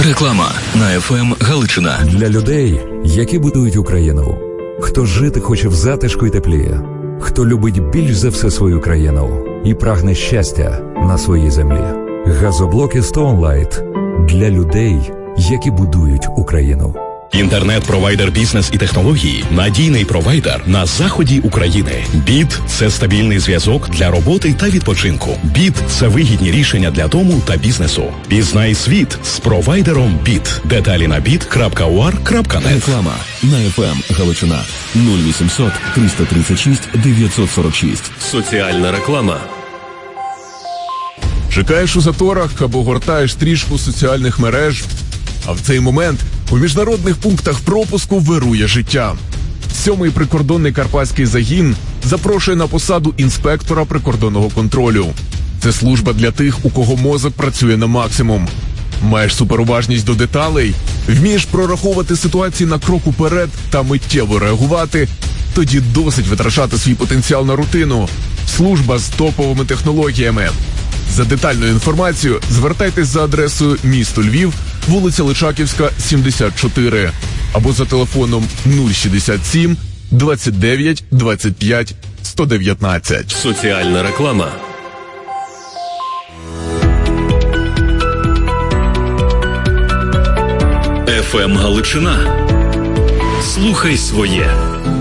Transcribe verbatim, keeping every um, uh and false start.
Реклама на еф ем Галичина. Для людей, які будують Україну. Хто жити хоче в затишку й теплі. Хто любить більш за все свою країну і прагне щастя на своїй землі. Газоблоки Stoneline для людей, які будують Україну. Інтернет-провайдер бізнес і технології – надійний провайдер на заході України. Біт – це стабільний зв'язок для роботи та відпочинку. Біт – це вигідні рішення для дому та бізнесу. Пізнай світ з провайдером Біт. Деталі на біт крапка у ар крапка нет. Реклама на еф ем Галичина. нуль вісімсот триста тридцять шість дев'ятсот сорок шість. Соціальна реклама. Чекаєш у заторах або гортаєш стрічку соціальних мереж, а в цей момент у міжнародних пунктах пропуску вирує життя. Сьомий прикордонний карпатський загін запрошує на посаду інспектора прикордонного контролю. Це служба для тих, у кого мозок працює на максимум. Маєш суперуважність до деталей, вмієш прораховувати ситуації на крок уперед та миттєво реагувати, тоді досить витрачати свій потенціал на рутину. Служба з топовими технологіями. За детальною інформацією звертайтесь за адресою місто Львів, вулиця Личаківська, сімдесят чотири, або за телефоном нуль шістдесят сім двадцять дев'ять двадцять п'ять сто дев'ятнадцять. Соціальна реклама. еф ем Галичина. Слухай своє.